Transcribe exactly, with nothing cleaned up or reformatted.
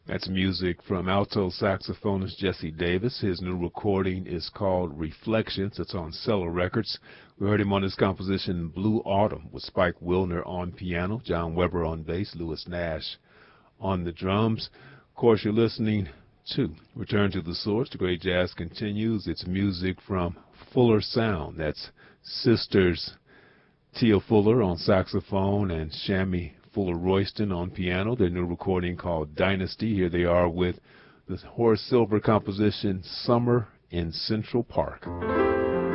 That's music from alto saxophonist Jesse Davis. His new recording is called Reflections. It's on Cellar Records. We heard him on his composition Blue Autumn with Spike Wilner on piano, John Weber on bass, Lewis Nash on the drums. Of course, you're listening to Return to the Source. The great jazz continues. It's music from Fuller Sound. That's sisters Tia Fuller on saxophone and Shammy Fuller-Royston on piano. Their new recording called Dynasty. Here they are with the Horace Silver composition Summer in Central Park.